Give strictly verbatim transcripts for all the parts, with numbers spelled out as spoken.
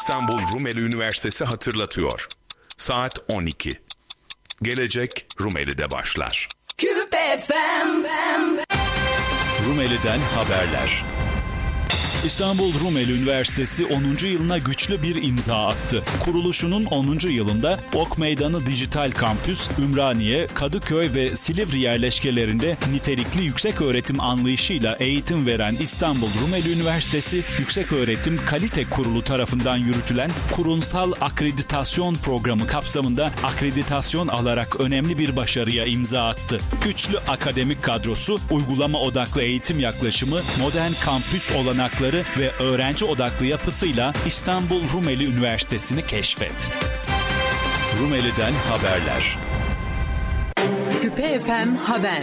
İstanbul Rumeli Üniversitesi hatırlatıyor. Saat on iki. Gelecek Rumeli'de başlar. Küpe F M. Rumeli'den haberler. İstanbul Rumeli Üniversitesi onuncu yılına güçlü bir imza attı. Kuruluşunun onuncu yılında Ok Meydanı Dijital Kampüs, Ümraniye, Kadıköy ve Silivri yerleşkelerinde nitelikli yükseköğretim anlayışıyla eğitim veren İstanbul Rumeli Üniversitesi, Yükseköğretim Kalite Kurulu tarafından yürütülen kurumsal akreditasyon programı kapsamında akreditasyon alarak önemli bir başarıya imza attı. Güçlü akademik kadrosu, uygulama odaklı eğitim yaklaşımı, modern kampüs olanakları ve öğrenci odaklı yapısıyla İstanbul Rumeli Üniversitesi'ni keşfet. Rumeli'den haberler. Küpe F M Haber.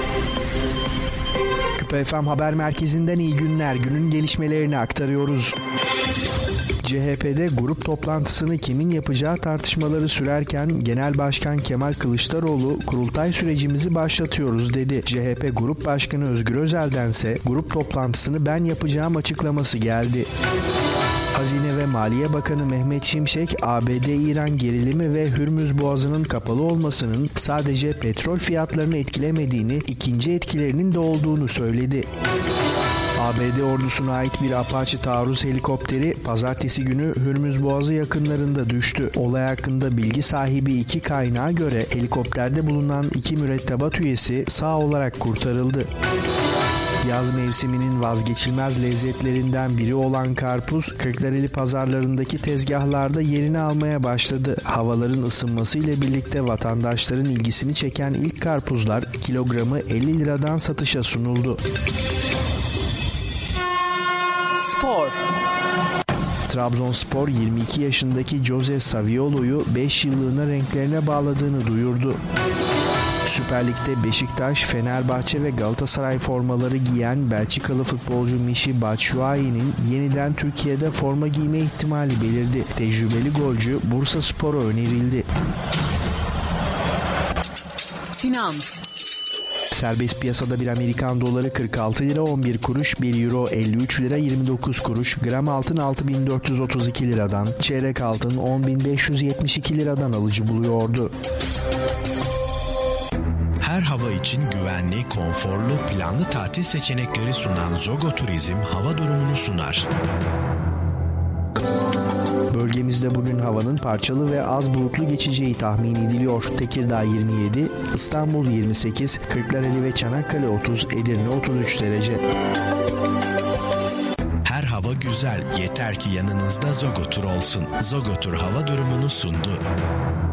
Küpe F M Haber Merkezi'nden iyi günler. Günün gelişmelerini aktarıyoruz. C H P'de grup toplantısını kimin yapacağı tartışmaları sürerken Genel Başkan Kemal Kılıçdaroğlu kurultay sürecimizi başlatıyoruz dedi. C H P Grup Başkanı Özgür Özel'dense grup toplantısını ben yapacağım açıklaması geldi. Hazine ve Maliye Bakanı Mehmet Şimşek, A B D-İran gerilimi ve Hürmüz Boğazı'nın kapalı olmasının sadece petrol fiyatlarını etkilemediğini, ikinci etkilerinin de olduğunu söyledi. A B D ordusuna ait bir Apache taarruz helikopteri pazartesi günü Hürmüz Boğazı yakınlarında düştü. Olay hakkında bilgi sahibi iki kaynağa göre helikopterde bulunan iki mürettebat üyesi sağ olarak kurtarıldı. Yaz mevsiminin vazgeçilmez lezzetlerinden biri olan karpuz, Kırklareli pazarlarındaki tezgahlarda yerini almaya başladı. Havaların ısınmasıyla birlikte vatandaşların ilgisini çeken ilk karpuzlar kilogramı elli liradan satışa sunuldu. Spor. Trabzonspor yirmi iki yaşındaki Jose Saviolo'yu beş yıllığına renklerine bağladığını duyurdu. Süper Lig'de Beşiktaş, Fenerbahçe ve Galatasaray formaları giyen Belçikalı futbolcu Michy Batshuayi'nin yeniden Türkiye'de forma giyme ihtimali belirdi. Tecrübeli golcü Bursaspor'a önerildi. Finans. Serbest piyasada bir Amerikan doları kırk altı lira on bir kuruş, bir euro elli üç lira yirmi dokuz kuruş, gram altın altı bin dört yüz otuz iki liradan, çeyrek altın on bin beş yüz yetmiş iki liradan alıcı buluyordu. Her hava için güvenli, konforlu, planlı tatil seçenekleri sunan Zogo Turizm hava durumunu sunar. Bölgemizde bugün havanın parçalı ve az bulutlu geçeceği tahmin ediliyor. Tekirdağ yirmi yedi, İstanbul yirmi sekiz, Kırklareli ve Çanakkale otuz, Edirne otuz üç derece. Her hava güzel, yeter ki yanınızda Zogo Tur olsun. Zogo Tur hava durumunu sundu.